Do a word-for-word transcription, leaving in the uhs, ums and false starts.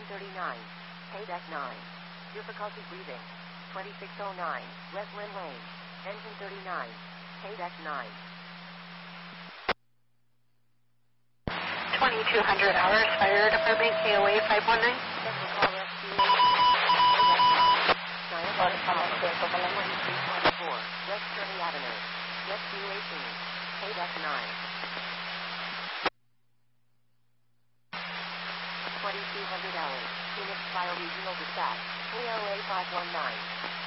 thirty-nine. Paydeck nine. Difficulty breathing. twenty-six oh nine. Westland Lane. Engine thirty-nine. Paydeck nine. twenty-two hundred hours, Fire Department, K O A five one nine. twenty-three twenty-four. West Shirley Avenue. Rescue eighteen. Paydeck nine. twenty-two hundred hours. Phoenix Fire Regional Dispatch. K O A five one nine.